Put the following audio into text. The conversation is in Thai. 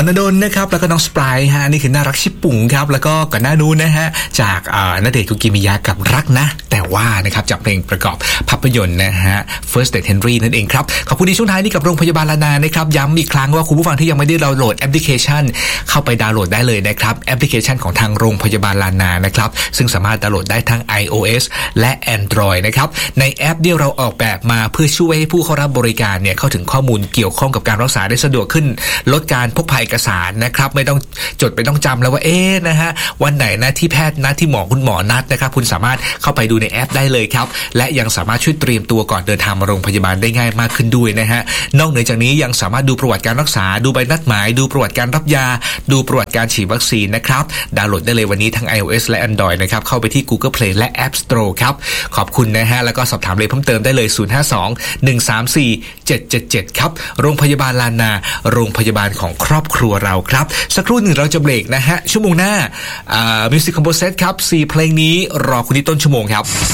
อนดลนะครับแล้วก็น้องสปรายฮะนี่คือน่ารักชิปุ่งครับแล้วก็ก่อนหน้านู้นนะฮะจากณเดชน์คุกิมิยะกับรักนะแต่ว่านะครับจากเพลงประกอบภาพยนตร์นะฮะ First Date Henry นั่นเองครับขอบคุณในช่วงท้ายนี้กับโรงพยาบาลลานานะครับย้ำอีกครั้งว่าคุณผู้ฟังที่ยังไม่ได้ดาวน์โหลดแอปพลิเคชันเข้าไปดาวน์โหลดได้เลยนะครับแอปพลิเคชันของทางโรงพยาบาลลานานะครับซึ่งสามารถดาวน์โหลดได้ทั้ง iOS และ Android นะครับในแอปเดียวเราออกแบบมาเพื่อช่วยให้ผู้เข้ารับบริการเนี่ยเข้าถึงข้อมูลเกี่ยวข้องกับการรักษาได้สะดวกขึ้นลดการพกพาเอกสารนะครับไม่ต้องจดไม่ต้องจำแล้วว่านะฮะวันไหนนะที่แพทย์นัดที่หมอคุณหมอนัดนะครับคุณสามารถเข้าไปดูในแอปได้เลยครับและยังสามารถช่วยเตรียมตัวก่อนเดินทางมาโรงพยาบาลได้ง่ายมากขึ้นด้วยนะฮะนอกเหนือจากนี้ยังสามารถดูประวัติการรักษาดูใบนัดหมายดูประวัติการรับยาดูประวัติการฉีดวัคซีนนะครับดาวน์โหลดได้เลยวันนี้ทั้ง iOS และ Android นะครับเข้าไปที่ Google Play และ App Store ครับขอบคุณนะฮะแล้วก็สอบถามเลยเพิ่มเติมได้เลย052-134-777ครับโรงพยาบาลลานาโรงพยาบาลของครอบครัวเราครับสักครู่หนึ่งเราจะเบรกนะฮะชั่วโมงหน้าMusic Combo Set ครับ4เพลงนี้รอคุณที่ต้นชั่วโมงครับ